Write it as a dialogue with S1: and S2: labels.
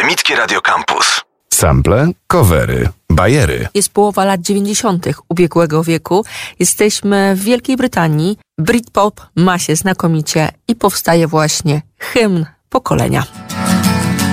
S1: Akademickie Radio Campus.
S2: Sample, covery, bajery.
S3: Jest połowa lat 90. ubiegłego wieku. Jesteśmy w Wielkiej Brytanii. Britpop ma się znakomicie i powstaje właśnie hymn pokolenia.